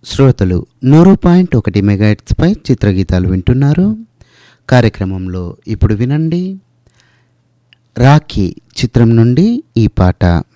శ్రోతలు 100.1 మెగాహెర్ట్జ్ పై చిత్రగీతాలు వింటున్నారు. కార్యక్రమంలో ఇప్పుడు వినండి రాఖీ చిత్రం నుండి ఈ పాట.